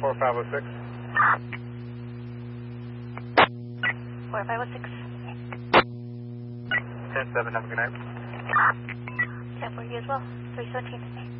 4506. 4506. 10-7, have a good night. Yeah, for you as well. 317.